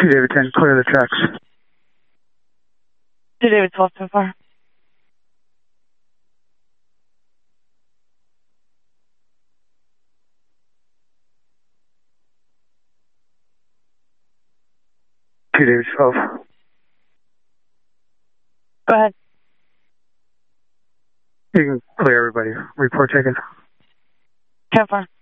2 David 10, clear the tracks. 2 David 12 so far. Two David 12. Go ahead. You can clear everybody. Report taken. 10 far.